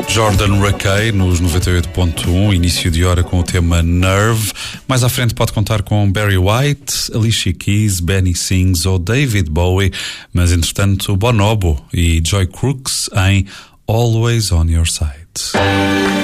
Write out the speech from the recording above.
Jordan Rakei nos 98.1, início de hora com o tema Nerve. Mais à frente pode contar com Barry White, Alicia Keys, Benny Sings ou David Bowie, mas entretanto Bonobo e Joy Crooks em Always on Your Side.